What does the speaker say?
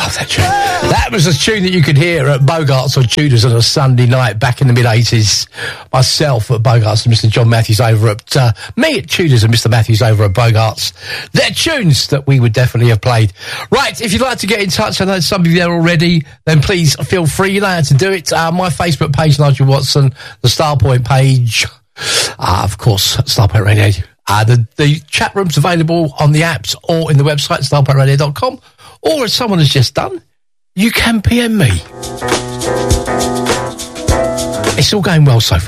love that tune. That was a tune that you could hear at Bogarts or Tudors on a Sunday night back in the mid-80s. Myself at Bogarts and Mr. John Matthews over at... me at Tudors and Mr. Matthews over at Bogarts. They're tunes that we would definitely have played. Right, if you'd like to get in touch, I know there's somebody there already, then please feel free. You know how to do it. My Facebook page, Nigel Watson. The Starpoint page. Of course, Starpoint Radio. The chat room's available on the apps or in the website, starpointradio.com. Or as someone has just done, you can PM me. It's all going well so far.